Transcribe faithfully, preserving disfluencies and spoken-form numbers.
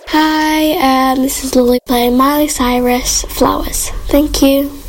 Hi, um, this is Lily playing Miley Cyrus, Flowers. Thank you.